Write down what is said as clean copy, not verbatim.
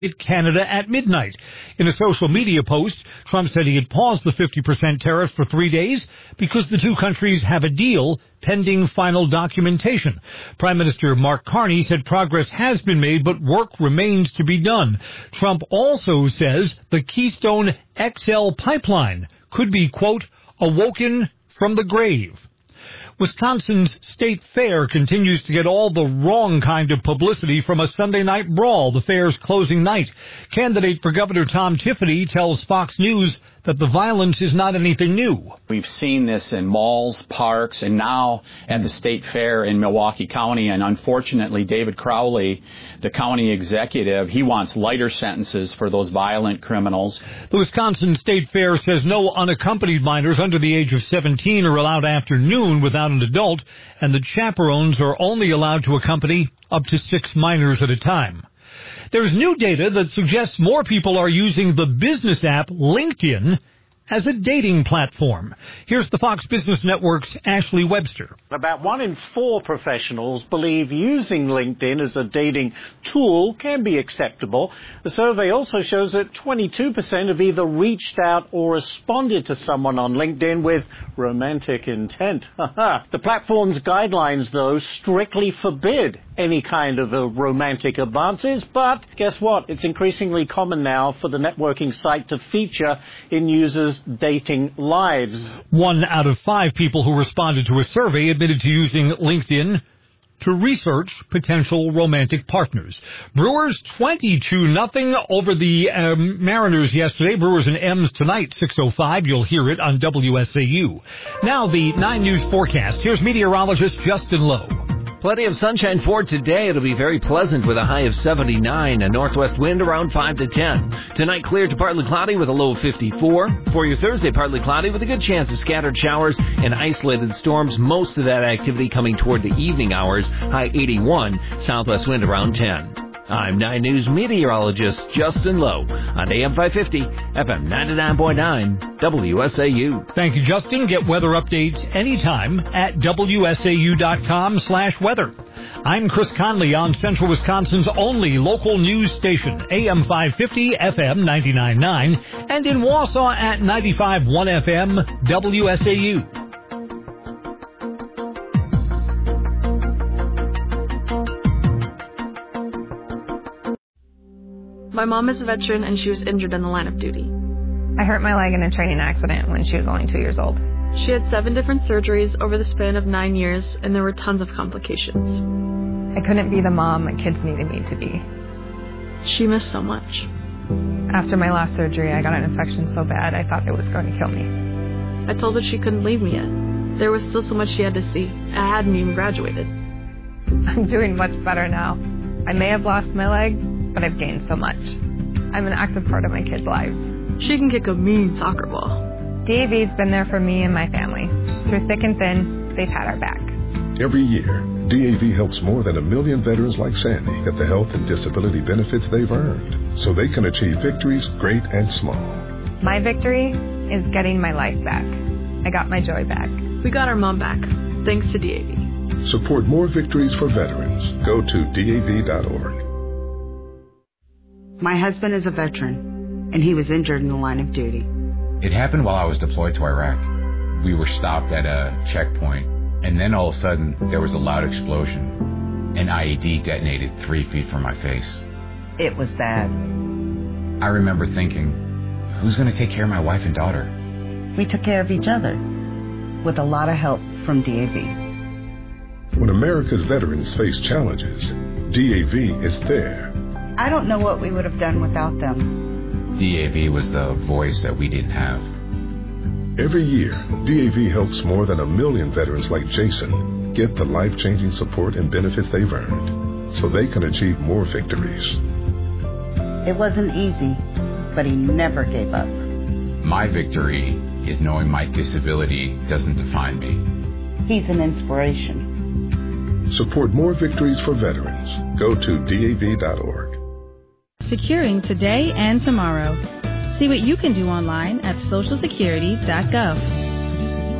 Canada at midnight. In a social media post, Trump said he had paused the 50% tariffs for 3 days because the two countries have a deal pending final documentation. Prime Minister Mark Carney said progress has been made, but work remains to be done. Trump also says the Keystone XL pipeline could be, quote, awoken from the grave. Wisconsin's State Fair continues to get all the wrong kind of publicity from a Sunday night brawl, the fair's closing night. Candidate for Governor Tom Tiffany tells Fox News that the violence is not anything new. We've seen this in malls, parks, and now at the State Fair in Milwaukee County. And unfortunately, David Crowley, the county executive, he wants lighter sentences for those violent criminals. The Wisconsin State Fair says no unaccompanied minors under the age of 17 are allowed after noon without an adult, and the chaperones are only allowed to accompany up to 6 minors at a time. There's new data that suggests more people are using the business app LinkedIn as a dating platform. Here's the Fox Business Network's Ashley Webster. About 1 in 4 professionals believe using LinkedIn as a dating tool can be acceptable. The survey also shows that 22% have either reached out or responded to someone on LinkedIn with romantic intent. The platform's guidelines, though, strictly forbid any kind of romantic advances, but guess what? It's increasingly common now for the networking site to feature in users' dating lives. 1 out of 5 people who responded to a survey admitted to using LinkedIn to research potential romantic partners. Brewers 22-0 over the Mariners yesterday. Brewers and M's tonight, 6:05. You'll hear it on WSAU. Now the 9 News forecast. Here's meteorologist Justin Lowe. Plenty of sunshine for today. It'll be very pleasant with a high of 79, a northwest wind around 5 to 10. Tonight, clear to partly cloudy with a low of 54. For your Thursday, partly cloudy with a good chance of scattered showers and isolated storms. Most of that activity coming toward the evening hours. High 81, southwest wind around 10. I'm 9 News meteorologist Justin Lowe on AM 550, FM 99.9, WSAU. Thank you, Justin. Get weather updates anytime at WSAU.com/weather. I'm Chris Conley on Central Wisconsin's only local news station, AM 550, FM 99.9, and in Wausau at 95.1 FM, WSAU. My mom is a veteran and she was injured in the line of duty. I hurt my leg in a training accident when she was only 2 years old. She had 7 different surgeries over the span of 9 years, and there were tons of complications. I couldn't be the mom my kids needed me to be. She missed so much. After my last surgery, I got an infection so bad I thought it was going to kill me. I told her she couldn't leave me yet. There was still so much she had to see. I hadn't even graduated. I'm doing much better now. I may have lost my leg, but I've gained so much. I'm an active part of my kids' lives. She can kick a mean soccer ball. DAV's been there for me and my family. Through thick and thin, they've had our back. Every year, DAV helps more than 1 million veterans like Sandy get the health and disability benefits they've earned, so they can achieve victories great and small. My victory is getting my life back. I got my joy back. We got our mom back, thanks to DAV. Support more victories for veterans. Go to DAV.org. My husband is a veteran, and he was injured in the line of duty. It happened while I was deployed to Iraq. We were stopped at a checkpoint, and then all of a sudden, there was a loud explosion. An IED detonated 3 feet from my face. It was bad. I remember thinking, who's going to take care of my wife and daughter? We took care of each other, with a lot of help from DAV. When America's veterans face challenges, DAV is there. I don't know what we would have done without them. DAV was the voice that we didn't have. Every year, DAV helps more than 1 million veterans like Jason get the life-changing support and benefits they've earned, so they can achieve more victories. It wasn't easy, but he never gave up. My victory is knowing my disability doesn't define me. He's an inspiration. Support more victories for veterans. Go to DAV.org. Securing today and tomorrow. See what you can do online at socialsecurity.gov.